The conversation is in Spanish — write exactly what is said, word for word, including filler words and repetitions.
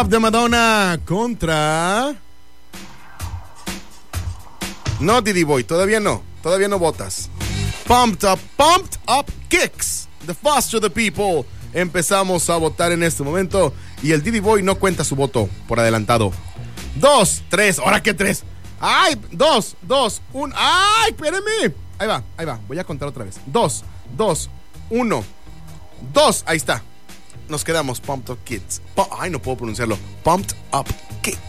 de Madonna contra... No, Diddy Boy, todavía no. Todavía no votas. Pumped Up, Pumped Up Kicks. The Faster the People. Empezamos a votar en este momento. Y el Diddy Boy no cuenta su voto por adelantado. Dos, tres, ¿ahora qué tres? ¡Ay! Dos, dos, un. ¡Ay! Espérenme. Ahí va, ahí va. Voy a contar otra vez. Dos, dos, uno, dos. Ahí está. Nos quedamos. Pumped Up Kids. Pu- Ay, no puedo pronunciarlo. Pumped Up Kicks.